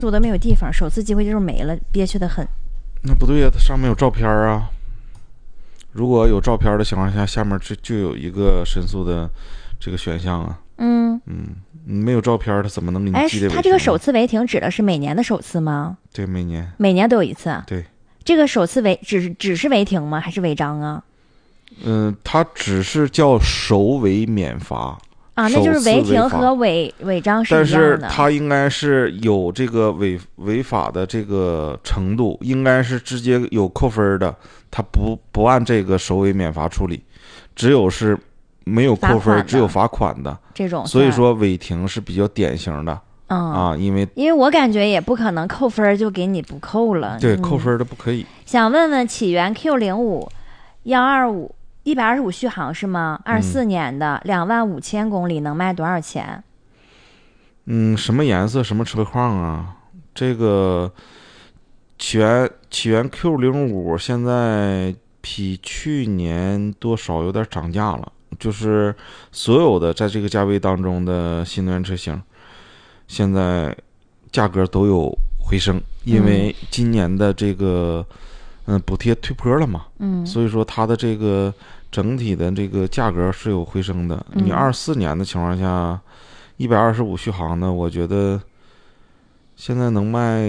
我都没有地方，首次机会就是没了，憋屈的很。 那不对呀，它上面有照片啊。如果有照片的情况下，下面就有一个申诉的这个选项啊。没有照片，它怎么能给你记得？ 它这个首次违停指的是每年的首次吗？ 对，每年都有一次。 对， 这个首次只是违停吗？还是违章啊？ 它只是叫首违免罚。 啊，那就是违停和违章是一样的。但是它应该是有这个违法的这个程度，应该是直接有扣分的，它不按这个首违免罚处理，只有是没有扣分，只有罚款的这种。 所以说违停是比较典型的。因为我感觉也不可能扣分就给你不扣了。 对，扣分的不可以。 想问问起源 Q05-125续航是吗？24年的25000公里能卖多少钱？ 什么颜色什么车况啊？这个起源 Q05 现在比去年多少有点涨价了，就是所有的在这个价位当中的新能源车型现在价格都有回升，因为今年的这个补贴退坡了嘛，所以说它的这个整体的这个价格是有回升的。你24年的情况下，125续航呢，我觉得现在能卖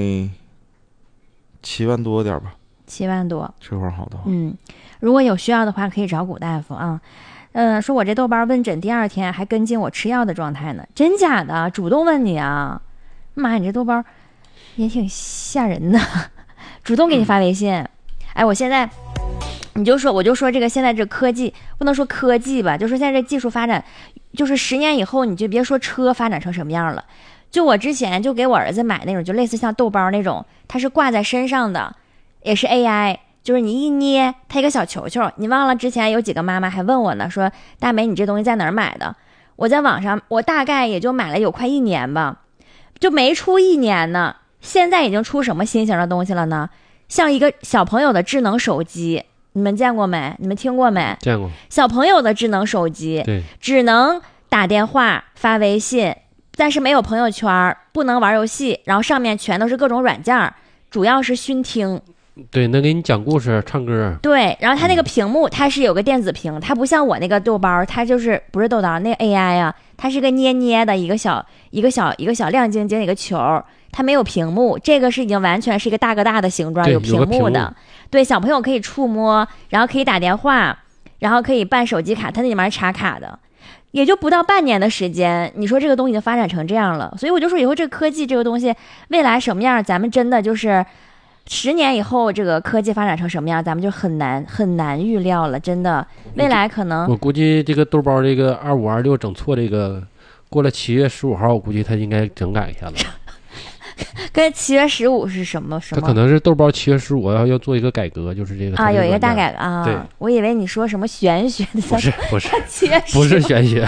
7万多点吧。 7万多， 车况好的话。 如果有需要的话，可以找古大夫啊。说我这豆包问诊第2天还跟进我吃药的状态呢，真假的？主动问你啊？妈，你这豆包也挺吓人的，主动给你发微信。我现在我就说这个现在这科技不能说科技吧，就是现在这技术发展，就是10年以后你就别说车发展成什么样了。就我之前就给我儿子买那种就类似像豆包那种，它是挂在身上的，也是 AI， 就是你一捏它一个小球球。你忘了之前有几个妈妈还问我呢，说大美你这东西在哪儿买的？我在网上，我大概也就买了有快1年吧，就没出1年呢，现在已经出什么新型的东西了呢？像一个小朋友的智能手机，你们见过没？你们听过没？ 见过。 小朋友的智能手机， 对， 只能打电话发微信，但是没有朋友圈，不能玩游戏，然后上面全都是各种软件，主要是熏听。 对，能给你讲故事唱歌。 对，然后它那个屏幕它是有个电子屏，它不像我那个豆包，它就是不是豆包那个 AI 啊，它是个捏的一个小亮晶晶一个球，它没有屏幕。这个是已经完全是一个大哥大的形状，有屏幕的。对，小朋友可以触摸，然后可以打电话，然后可以办手机卡，它那里面插卡的。也就不到半年的时间，你说这个东西已经发展成这样了，所以我就说以后这个科技这个东西未来什么样，咱们真的就是10年以后这个科技发展成什么样，咱们就很难预料了，真的。未来可能我估计这个豆包这个2526整错，这个过了7月15号，我估计他应该整改一下子。 跟7月15是什么？ 他可能是豆包7月15要做一个改革，就是这个有一个大改革啊。 对， 我以为你说什么玄学的， 不是 7月15 不是玄学。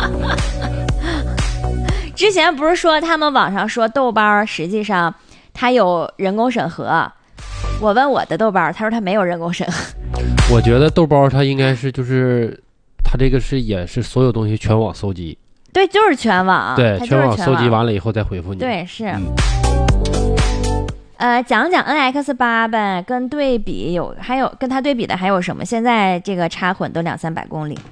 之前不是说他们网上说豆包实际上它有人工审核，我问我的豆包，他说他没有人工审核。 我觉得豆包它应该是就是它这个也是所有东西全网搜集。 对，就是全网。 对，全网搜集完了以后再回复你。 对，是。讲讲 NX8呗，跟对比还有跟它对比的还有什么？现在这个插混都200-300公里。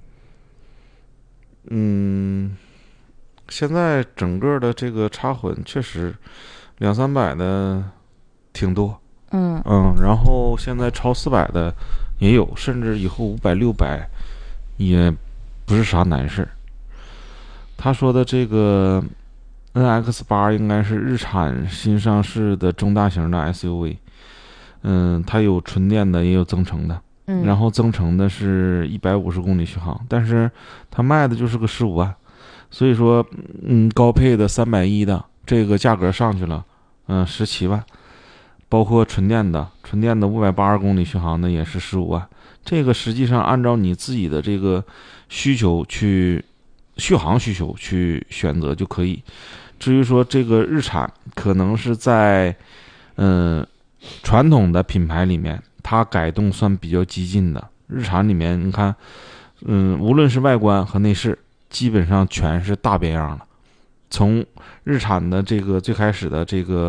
现在整个的这个插混确实200-300的挺多。然后现在超400的也有，甚至以后500-600也不是啥难事。他说的这个 NX8 应该是日产新上市的中大型的 SUV。它有纯电的也有增程的。然后增程的是150公里续航，但是它卖的就是个15万，所以说高配的310的这个价格上去了，17万，包括纯电的580公里续航的也是15万。这个实际上按照你自己的这个续航需求去选择就可以。至于说这个日产可能是在传统的品牌里面它改动算比较激进的。日产里面你看无论是外观和内饰基本上全是大变样了从日产的这个最开始的这个